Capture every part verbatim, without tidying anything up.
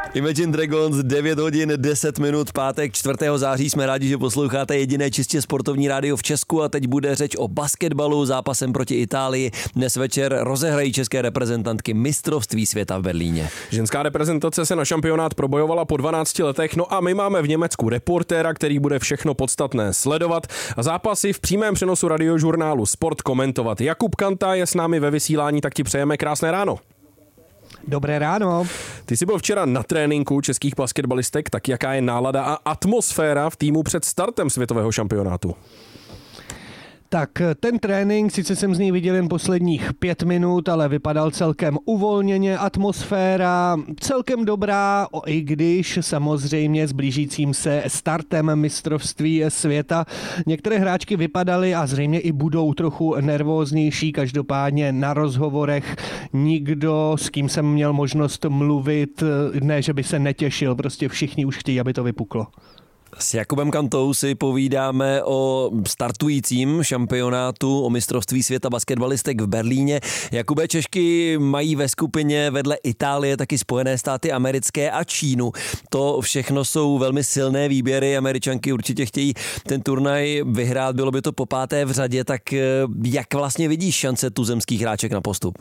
Imagine Dragons, devět hodin deset minut, pátek čtvrtého září. Jsme rádi, že posloucháte jediné čistě sportovní rádio v Česku a teď bude řeč o basketbalu, zápasem proti Itálii. Dnes večer rozehrají české reprezentantky mistrovství světa v Berlíně. Ženská reprezentace se na šampionát probojovala po dvanácti letech, no a my máme v Německu reportéra, který bude všechno podstatné sledovat a zápasy v přímém přenosu radiožurnálu Sport komentovat. Jakub Kanta je s námi ve vysílání, tak ti přejeme krásné ráno. Dobré ráno. Ty jsi byl včera na tréninku českých basketbalistek, tak jaká je nálada a atmosféra v týmu před startem světového šampionátu? Tak ten trénink, sice jsem z něj viděl jen posledních pět minut, ale vypadal celkem uvolněně, atmosféra celkem dobrá, i když samozřejmě s blížícím se startem mistrovství světa některé hráčky vypadaly a zřejmě i budou trochu nervóznější, každopádně na rozhovorech nikdo, s kým jsem měl možnost mluvit, ne, že by se netěšil, prostě všichni už chtějí, aby to vypuklo. S Jakubem Kantou si povídáme o startujícím šampionátu, o mistrovství světa basketbalistek v Berlíně. Jakube, Češky mají ve skupině vedle Itálie taky Spojené státy americké a Čínu. To všechno jsou velmi silné výběry. Američanky určitě chtějí ten turnaj vyhrát, bylo by to po páté v řadě. Tak jak vlastně vidíš šance tuzemských hráček na postup?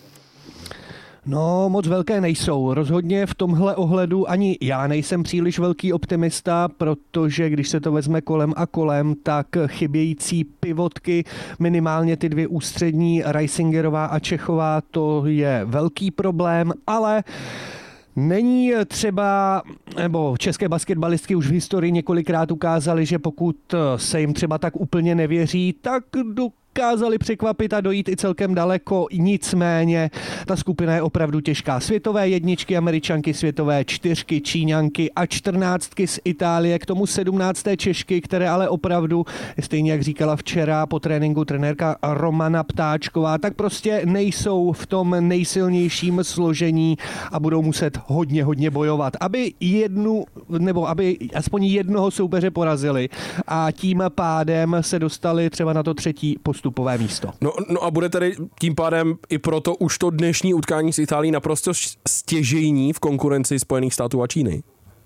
No, moc velké nejsou. Rozhodně v tomhle ohledu ani já nejsem příliš velký optimista, protože když se to vezme kolem a kolem, tak chybějící pivotky, minimálně ty dvě ústřední, Reisingerová a Čechová, to je velký problém, ale není třeba, nebo české basketbalistky už v historii několikrát ukázaly, že pokud se jim třeba tak úplně nevěří, tak do dokázali překvapit a dojít i celkem daleko, nicméně ta skupina je opravdu těžká. Světové jedničky, Američanky, světové čtyřky, Číňanky a čtrnáctky z Itálie, k tomu sedmnácté Češky, které ale opravdu, stejně jak říkala včera po tréninku trenérka Romana Ptáčková, tak prostě nejsou v tom nejsilnějším složení a budou muset hodně, hodně bojovat, aby jednu, nebo aby aspoň jednoho soupeře porazili a tím pádem se dostali třeba na to třetí postup. Vstupové místo. No, no a bude tedy tím pádem i proto už to dnešní utkání s Itálií naprosto stěžejní v konkurenci Spojených států a Číny?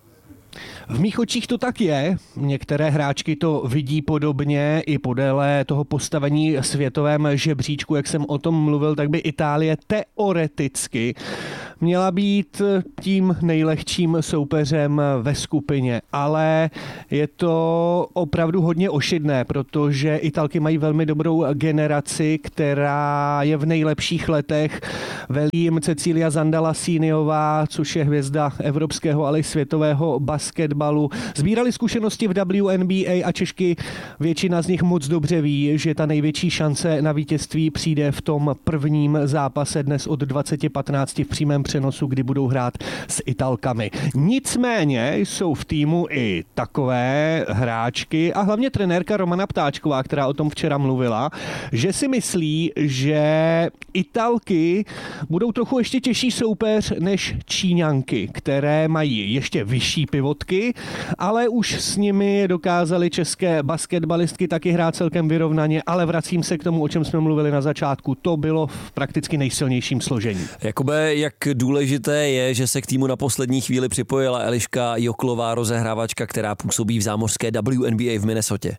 V mých očích to tak je. Některé hráčky to vidí podobně i podéle toho postavení světovém žebříčku, jak jsem o tom mluvil, tak by Itálie teoreticky měla být tím nejlehčím soupeřem ve skupině, ale je to opravdu hodně ošidné, protože Italky mají velmi dobrou generaci, která je v nejlepších letech. Velí jim Cecilia Zandala-Siniová, což je hvězda evropského, ale i světového basketbalu. Sbírali zkušenosti v W N B A a Češky, většina z nich moc dobře ví, že ta největší šance na vítězství přijde v tom prvním zápase dnes od dvacet patnáct v přímém přenosu, kdy budou hrát s Italkami. Nicméně jsou v týmu i takové hráčky a hlavně trenérka Romana Ptáčková, která o tom včera mluvila, že si myslí, že Italky budou trochu ještě těžší soupeř než Číňanky, které mají ještě vyšší pivotky, ale už s nimi dokázali české basketbalistky taky hrát celkem vyrovnaně, ale vracím se k tomu, o čem jsme mluvili na začátku. To bylo v prakticky nejsilnějším složení. Jakube, jak důležité je, že se k týmu na poslední chvíli připojila Eliška Joklová, rozehrávačka, která působí v zámořské W N B A v Minnesotě?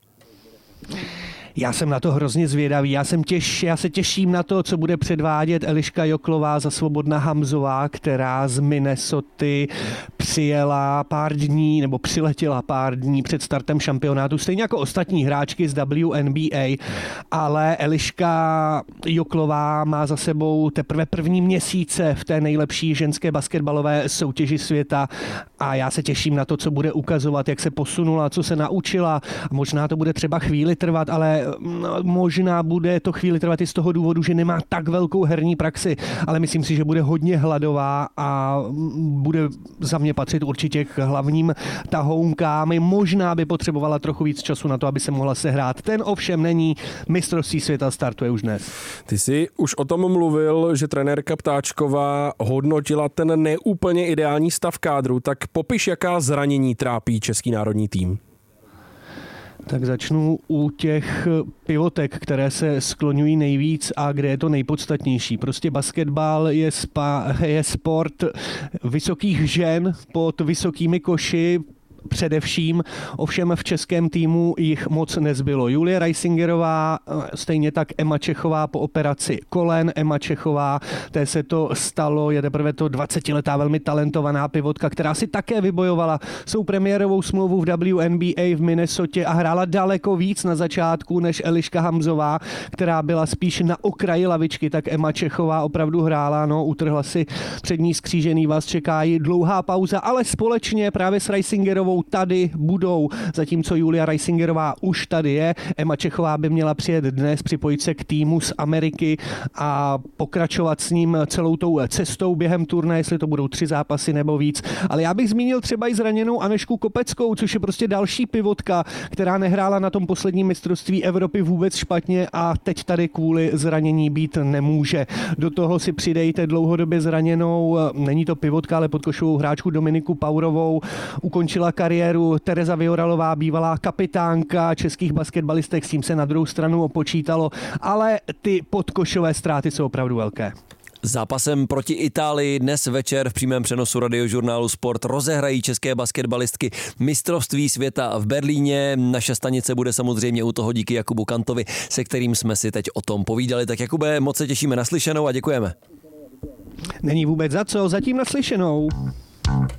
Já jsem na to hrozně zvědavý. Já, jsem těž, já se těším na to, co bude předvádět Eliška Joklová za Svobodna Hamzová, která z Minnesoty přijela pár dní, nebo přiletěla pár dní před startem šampionátu, stejně jako ostatní hráčky z W N B A, ale Eliška Joklová má za sebou teprve první měsíce v té nejlepší ženské basketbalové soutěži světa a já se těším na to, co bude ukazovat, jak se posunula, co se naučila. Možná to bude třeba chvíli trvat, ale možná bude to chvíli trvat i z toho důvodu, že nemá tak velkou herní praxi, ale myslím si, že bude hodně hladová a bude za mě patřit určitě k hlavním tahounkám. Možná by potřebovala trochu víc času na to, aby se mohla sehrát. Ten ovšem není, mistrovství světa startuje už dnes. Ty jsi už o tom mluvil, že trenérka Ptáčková hodnotila ten neúplně ideální stav kádru, tak popiš, jaká zranění trápí český národní tým. Tak začnu u těch pivotek, které se skloňují nejvíc a kde je to nejpodstatnější. Prostě basketbal je, spa, je sport vysokých žen pod vysokými koši, především, ovšem v českém týmu jich moc nezbylo. Julie Reisingerová, stejně tak Emma Čechová po operaci kolen. Emma Čechová, té se to stalo, je teprve to dvacetiletá velmi talentovaná pivotka, která si také vybojovala svou premiérovou smlouvu v W N B A v Minnesotě a hrála daleko víc na začátku než Eliška Hamzová, která byla spíš na okraji lavičky, tak Emma Čechová opravdu hrála, no, utrhla si přední skřížený vaz, čeká jí dlouhá pauza, ale společně právě s Reisingerovou tady budou, zatímco Julia Reisingerová už tady je. Emma Čechová by měla přijet dnes, připojit se k týmu z Ameriky a pokračovat s ním celou tou cestou během turné, jestli to budou tři zápasy nebo víc. Ale já bych zmínil třeba i zraněnou Anežku Kopeckou, což je prostě další pivotka, která nehrála na tom posledním mistrovství Evropy vůbec špatně a teď tady kvůli zranění být nemůže. Do toho si přidejte dlouhodobě zraněnou, není to pivotka, ale podkošovou hráčku Dominiku Paurovou, ukončila kariéru Tereza Vioralová, bývalá kapitánka českých basketbalistek, s tím se na druhou stranu opočítalo, ale ty podkošové ztráty jsou opravdu velké. Zápasem proti Itálii dnes večer v přímém přenosu Radiožurnálu Sport rozehrají české basketbalistky mistrovství světa v Berlíně. Naše stanice bude samozřejmě u toho díky Jakubu Kantovi, se kterým jsme si teď o tom povídali. Tak Jakube, moc se těšíme na slyšenou a děkujeme. Není vůbec za co, zatím naslyšenou.